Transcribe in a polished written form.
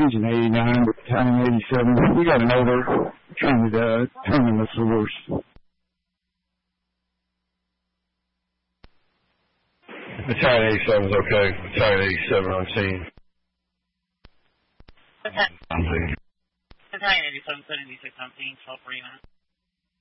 Engine 89, Battalion 87. We got an order trying to determine the source. Battalion 87 is okay. Battalion 87 on scene. Battalion 87, 76 on scene, 12 for you.